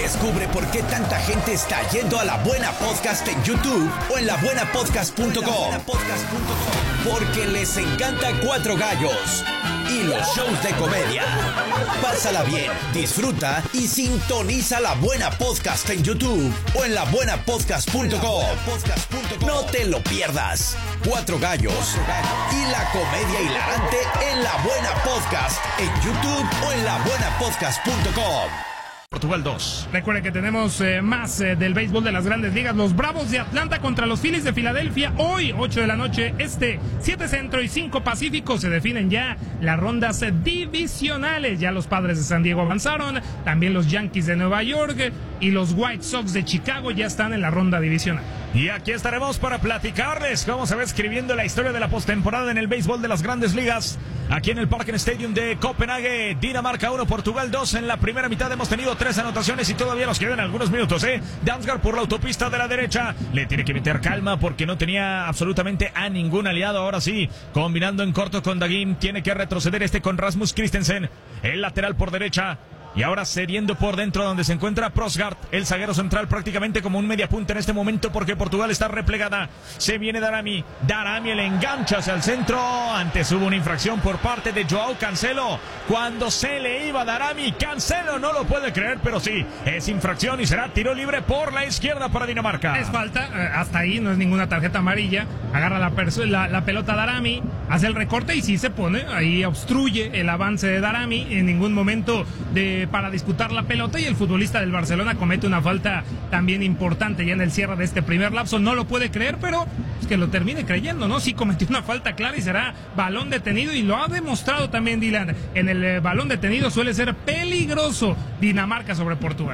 Descubre por qué tanta gente está yendo a La Buena Podcast en YouTube o en labuenapodcast.com. Porque les encanta Cuatro Gallos y los shows de comedia. Pásala bien, disfruta y sintoniza La Buena Podcast en YouTube o en labuenapodcast.com. No te lo pierdas. Cuatro Gallos y la comedia hilarante en La Buena Podcast en YouTube o en labuenapodcast.com. Portugal 2. Recuerden que tenemos más del béisbol de las Grandes Ligas. Los Bravos de Atlanta contra los Phillies de Filadelfia. Hoy, 8 de la noche, 7 Centro y 5 Pacífico. Se definen ya las rondas divisionales. Ya los Padres de San Diego avanzaron. También los Yankees de Nueva York y los White Sox de Chicago ya están en la ronda divisional. Y aquí estaremos para platicarles cómo se va escribiendo la historia de la postemporada en el béisbol de las Grandes Ligas. Aquí en el Parken Stadium de Copenhague, Dinamarca 1, Portugal 2. En la primera mitad hemos tenido 3 anotaciones y todavía nos quedan algunos minutos, Damsgaard por la autopista de la derecha. Le tiene que meter calma porque no tenía absolutamente a ningún aliado. Ahora sí, combinando en corto con Dagim. Tiene que retroceder con Rasmus Christensen. El lateral por derecha. Y ahora cediendo por dentro donde se encuentra Prosgard, el zaguero central prácticamente como un mediapunta en este momento porque Portugal está replegada. Se viene Darami, el engancha hacia el centro. Antes hubo una infracción por parte de Joao Cancelo. Cuando se le iba Darami, Cancelo no lo puede creer, pero sí, es infracción y será tiro libre por la izquierda para Dinamarca. Es falta, hasta ahí no es ninguna tarjeta amarilla. Agarra la pelota Darami, hace el recorte y sí se pone, ahí obstruye el avance de Darami. En ningún momento para disputar la pelota y el futbolista del Barcelona comete una falta también importante ya en el cierre de este primer lapso. No lo puede creer, pero es que lo termine creyendo, ¿no? Sí cometió una falta clara y será balón detenido y lo ha demostrado también Dylan. En el balón detenido suele ser peligroso Dinamarca sobre Portugal.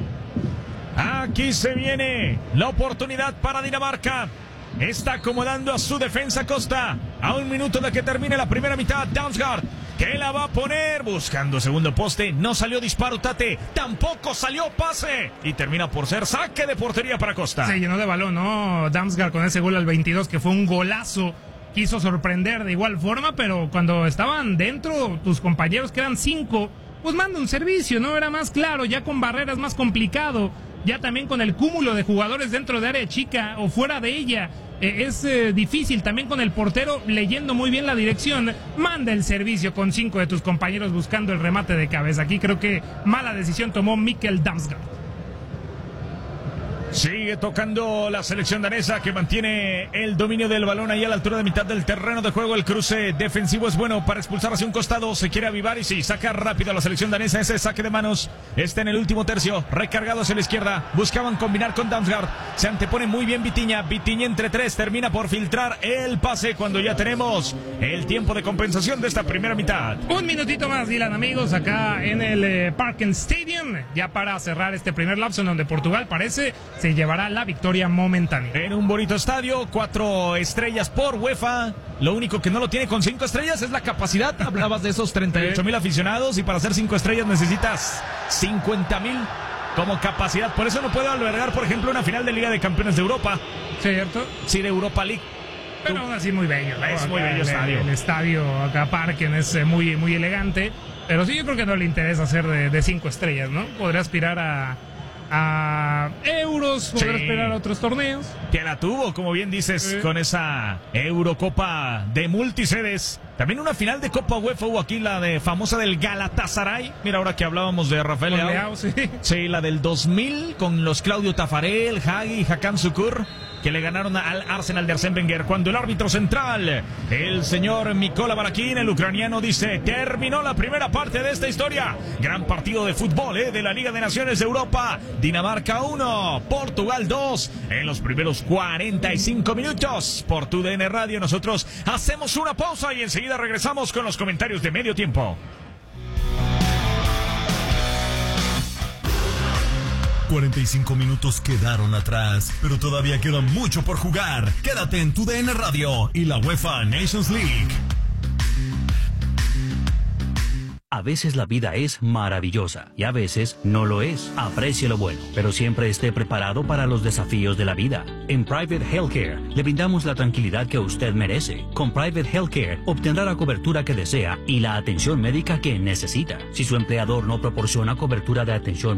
Aquí se viene la oportunidad para Dinamarca. Está acomodando a su defensa Costa. A un minuto de que termine la primera mitad, Damsgaard, que la va a poner buscando segundo poste. No salió disparo Tate, tampoco salió pase y termina por ser saque de portería para Costa. Se llenó de balón, ¿no? Damsgaard con ese gol al 22 que fue un golazo. Quiso sorprender de igual forma, pero cuando estaban dentro tus compañeros, que eran 5, pues manda un servicio, ¿no? Era más claro, ya con barreras más complicado. Ya también con el cúmulo de jugadores dentro de área chica o fuera de ella, es difícil. También con el portero leyendo muy bien la dirección, manda el servicio con 5 de tus compañeros buscando el remate de cabeza. Aquí creo que mala decisión tomó Mikkel Damsgaard. Sigue tocando la selección danesa que mantiene el dominio del balón ahí a la altura de mitad del terreno de juego. El cruce defensivo es bueno para expulsar hacia un costado. Se quiere avivar y sí, saca rápido a la selección danesa. Ese saque de manos está en el último tercio. Recargado hacia la izquierda. Buscaban combinar con Damsgaard. Se antepone muy bien Vitinha. Vitinha entre 3 termina por filtrar el pase cuando ya tenemos el tiempo de compensación de esta primera mitad. Un minutito más, Dylan, amigos, acá en el Parken Stadium. Ya para cerrar este primer lapso en donde Portugal parece se llevará la victoria momentánea. En un bonito estadio, 4 estrellas por UEFA. Lo único que no lo tiene con 5 estrellas es la capacidad. Hablabas de esos 38,000 aficionados y para hacer 5 estrellas necesitas 50,000 como capacidad. Por eso no puede albergar, por ejemplo, una final de Liga de Campeones de Europa. ¿Cierto? Sí, de Europa League. Pero aún así muy bello, ¿no? Es muy bello estadio. El estadio acá Parken es muy, muy elegante. Pero sí, yo creo que no le interesa ser de 5 estrellas, ¿no? Podría aspirar a euros, poder esperar a otros torneos. Que la tuvo, como bien dices, con esa Eurocopa de multisedes. También una final de Copa UEFA hubo aquí, la de famosa del Galatasaray. Mira, ahora que hablábamos de Rafael Leao. Sí, la del 2000 con los Claudio Tafarel, Hagi y Hakan Şükür, que le ganaron al Arsenal de Arsène Wenger. Cuando el árbitro central, el señor Mikola Barakin, el ucraniano, dice: terminó la primera parte de esta historia. Gran partido de fútbol de la Liga de Naciones de Europa. Dinamarca 1, Portugal 2 en los primeros 45 minutos. Por TUDN Radio nosotros hacemos una pausa y enseguida regresamos con los comentarios de medio tiempo. 45 minutos quedaron atrás, pero todavía queda mucho por jugar. Quédate en TUDN Radio y la UEFA Nations League. A veces la vida es maravillosa y a veces no lo es. Aprecie lo bueno, pero siempre esté preparado para los desafíos de la vida. En Private Healthcare le brindamos la tranquilidad que usted merece. Con Private Healthcare obtendrá la cobertura que desea y la atención médica que necesita. Si su empleador no proporciona cobertura de atención